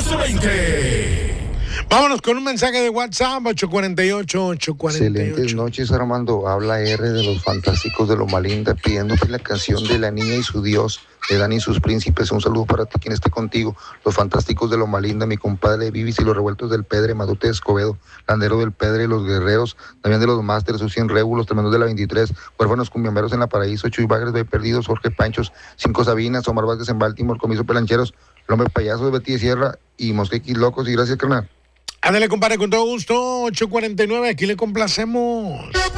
1420. Vámonos con un mensaje de WhatsApp, 848-848. Excelentes noches, Armando. Habla R de los Fantásticos de Loma Linda, pidiéndote la canción de La Niña y su Dios, de Dani y sus Príncipes. Un saludo para ti, quien esté contigo. Los Fantásticos de Loma Linda, mi compadre Vivis y los Revueltos del Pedre, Madute de Escobedo, Landero del Pedre, los Guerreros, también de los Masters, sus 100 Rebu, los Tremendos de la 23, Huérfanos Cumbiamberos en la Paraíso, Chuy Bagres, Bay Perdidos, Jorge Panchos, Cinco Sabinas, Omar Vázquez en Baltimore, Comiso Pelancheros, El Hombre Payaso de Betty de Sierra y Mosquequis Locos. Y gracias, carnal. Ándale, compadre, con todo gusto, 849, aquí le complacemos.